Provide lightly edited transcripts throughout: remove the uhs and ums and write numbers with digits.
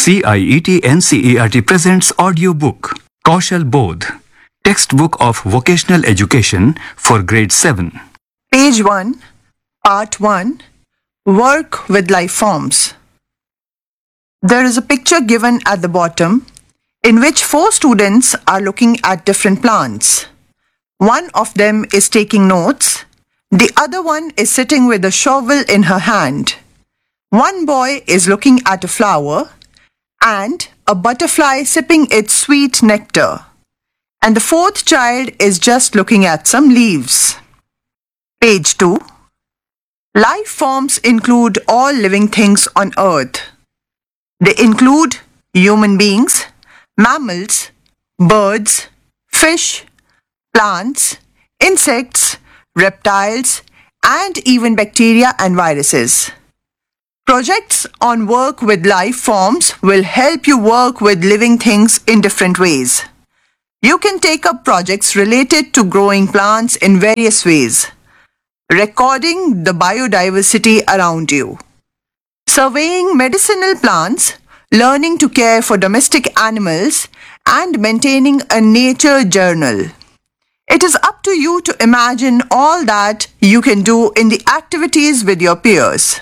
CIET NCERT presents audiobook Kaushal Bodh, textbook of vocational education for grade 7. Page 1, Part 1, Work with Life Forms. There is a picture given at the bottom in which 4 students are looking at different plants. One of them is taking notes. The other one is sitting with a shovel in her hand. One boy is looking at a flower and a butterfly sipping its sweet nectar. And the 4th child is just looking at some leaves. Page 2. Life forms include all living things on earth. They include human beings, mammals, birds, fish, plants, insects, reptiles, and even bacteria and viruses. Projects on work with life forms will help you work with living things in different ways. You can take up projects related to growing plants in various ways, recording the biodiversity around you, surveying medicinal plants, learning to care for domestic animals, and maintaining a nature journal. It is up to you to imagine all that you can do in the activities with your peers.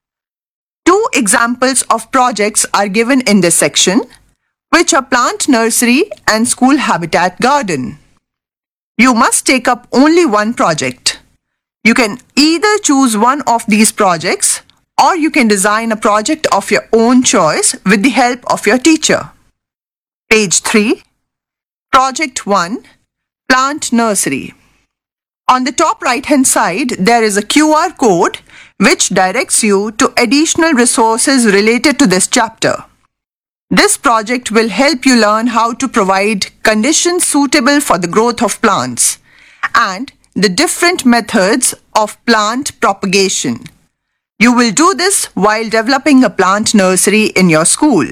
2 examples of projects are given in this section, which are plant nursery and school habitat garden. You must take up only one project. You can either choose one of these projects or you can design a project of your own choice with the help of your teacher. Page 3. Project 1. Plant nursery. On the top right-hand side, there is a QR code which directs you to additional resources related to this chapter. This project will help you learn how to provide conditions suitable for the growth of plants and the different methods of plant propagation. You will do this while developing a plant nursery in your school.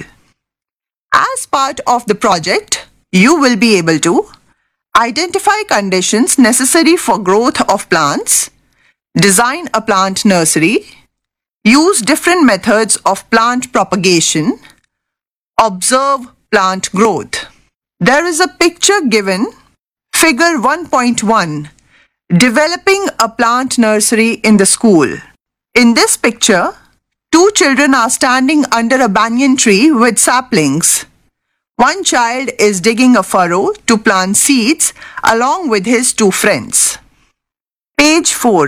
As part of the project, you will be able to identify conditions necessary for growth of plants, design a plant nursery, use different methods of plant propagation, observe plant growth. There is a picture given, figure 1.1, developing a plant nursery in the school. In this picture, 2 children are standing under a banyan tree with saplings. One child is digging a furrow to plant seeds along with his 2 friends. Page 4.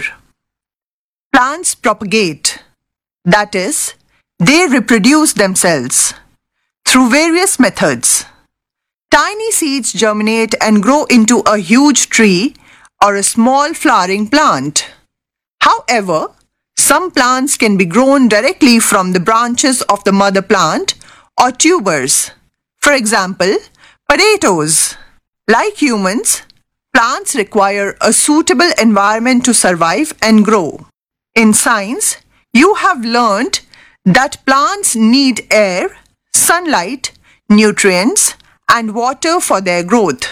Plants propagate. That is, they reproduce themselves through various methods. Tiny seeds germinate and grow into a huge tree or a small flowering plant. However, some plants can be grown directly from the branches of the mother plant or tubers. For example, potatoes. Like humans, plants require a suitable environment to survive and grow. In science, you have learned that plants need air, sunlight, nutrients, and water for their growth.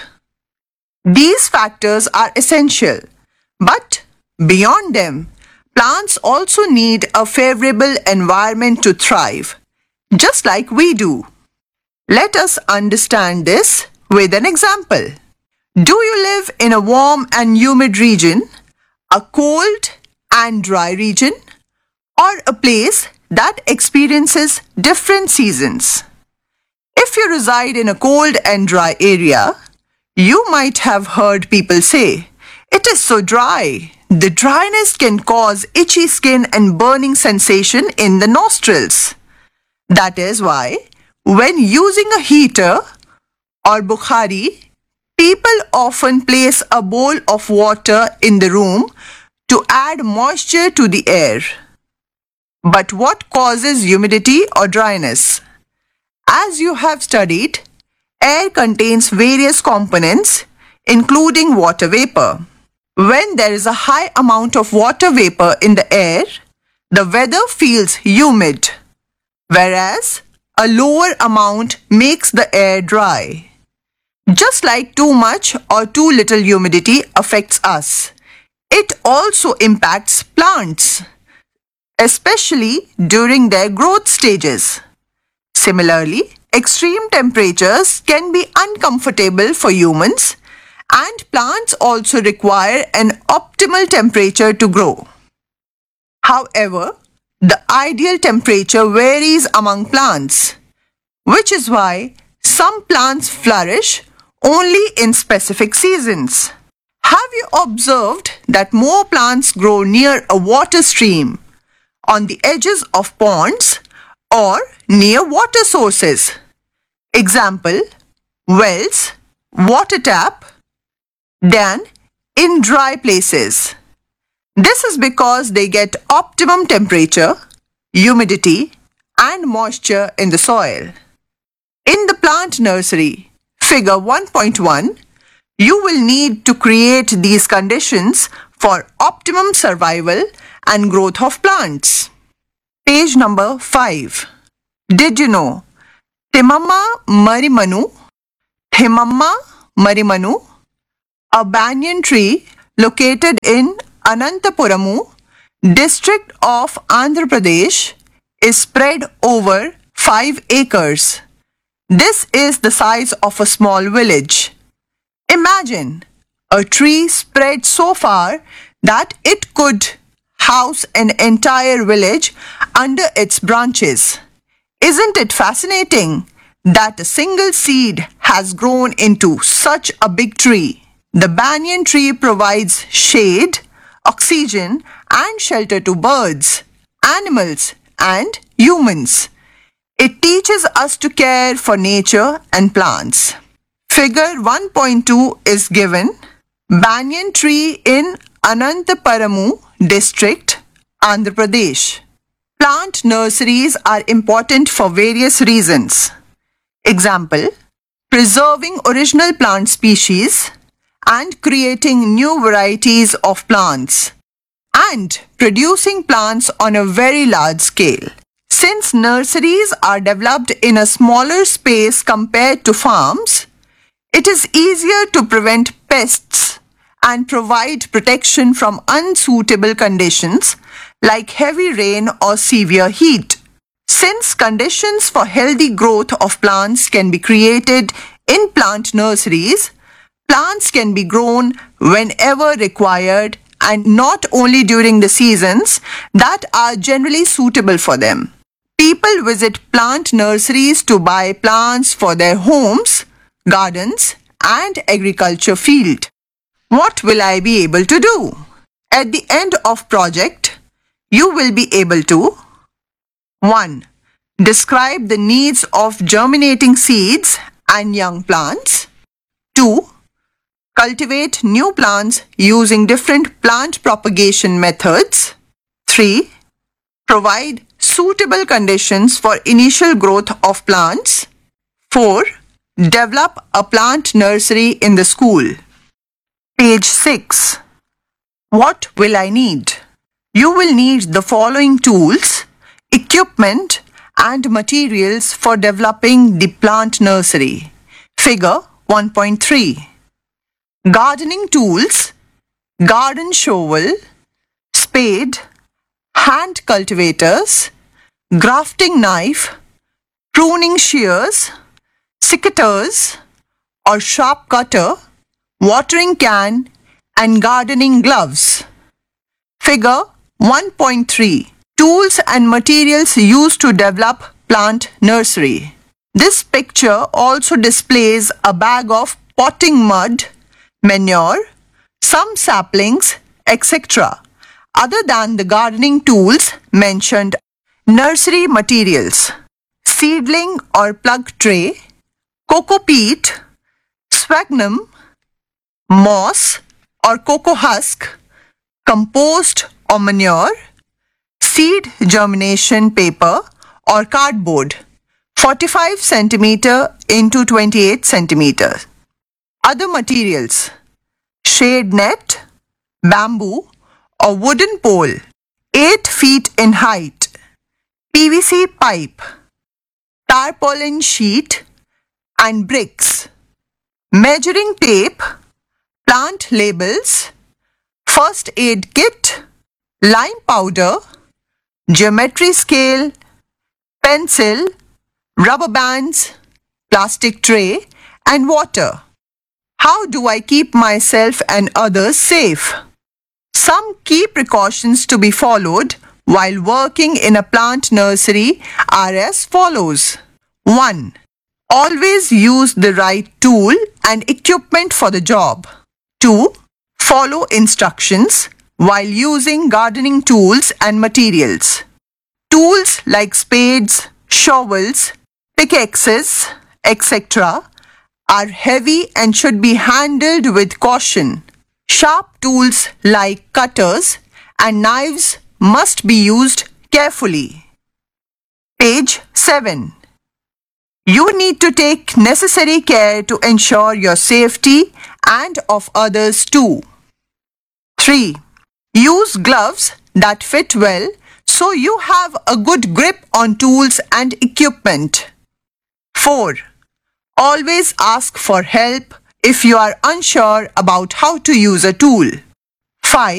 These factors are essential, but beyond them, plants also need a favorable environment to thrive, just like we do. Let us understand this with an example. Do you live in a warm and humid region, a cold and dry region, or a place that experiences different seasons? If you reside in a cold and dry area, you might have heard people say, "It is so dry." The dryness can cause itchy skin and burning sensation in the nostrils. That is why, when using a heater or bukhari, people often place a bowl of water in the room to add moisture to the air. But what causes humidity or dryness? As you have studied, air contains various components, including water vapor. When there is a high amount of water vapor in the air, the weather feels humid, whereas a lower amount makes the air dry. Just like too much or too little humidity affects us, it also impacts plants, especially during their growth stages. Similarly, extreme temperatures can be uncomfortable for humans, and plants also require an optimal temperature to grow. However, the ideal temperature varies among plants, which is why some plants flourish only in specific seasons. Have you observed that more plants grow near a water stream, on the edges of ponds, or near water sources? Example, wells, water tap, than in dry places. This is because they get optimum temperature, humidity, and moisture in the soil. In the plant nursery, figure 1.1, you will need to create these conditions for optimum survival and growth of plants. Page number 5. Did you know Thimamma marimanu, a banyan tree located in Anantapuramu, district of Andhra Pradesh, is spread over 5 acres. This is the size of a small village. Imagine a tree spread so far that it could house an entire village under its branches. Isn't it fascinating that a single seed has grown into such a big tree? The banyan tree provides shade, oxygen, and shelter to birds, animals, and humans. It teaches us to care for nature and plants. Figure 1.2 is given. Banyan tree in Anantapuramu district, Andhra Pradesh. Plant nurseries are important for various reasons. Example, preserving original plant species and creating new varieties of plants, and producing plants on a very large scale. Since nurseries are developed in a smaller space compared to farms, it is easier to prevent pests and provide protection from unsuitable conditions like heavy rain or severe heat. Since conditions for healthy growth of plants can be created in plant nurseries, plants can be grown whenever required and not only during the seasons that are generally suitable for them. People visit plant nurseries to buy plants for their homes, gardens, and agriculture field. What will I be able to do? At the end of project, you will be able to 1. Describe the needs of germinating seeds and young plants. 2. Cultivate new plants using different plant propagation methods. 3. Provide suitable conditions for initial growth of plants. 4. Develop a plant nursery in the school. Page 6. What will I need? You will need the following tools, equipment, and materials for developing the plant nursery. Figure 1.3. Gardening tools, garden shovel, spade, hand cultivators, grafting knife, pruning shears, secateurs or sharp cutter, watering can, and gardening gloves. Figure 1.3. Tools and materials used to develop plant nursery. This picture also displays a bag of potting mud, manure, some saplings, etc. other than the gardening tools mentioned. Nursery materials: seedling or plug tray, coco peat, sphagnum, moss or cocoa husk, compost or manure, seed germination paper or cardboard, 45 cm into 28 cm. Other materials: shade net, bamboo or wooden pole, 8 feet in height, PVC pipe, tarpaulin sheet and bricks, measuring tape, plant labels, first aid kit, lime powder, geometry scale, pencil, rubber bands, plastic tray, and water. How do I keep myself and others safe? Some key precautions to be followed while working in a plant nursery are as follows. 1. Always use the right tool and equipment for the job. 2. Follow instructions while using gardening tools and materials. Tools like spades, shovels, pickaxes, etc. are heavy and should be handled with caution. Sharp tools like cutters and knives must be used carefully. Page 7. You need to take necessary care to ensure your safety and of others too. 3. Use gloves that fit well so you have a good grip on tools and equipment. 4. Always ask for help if you are unsure about how to use a tool. 5.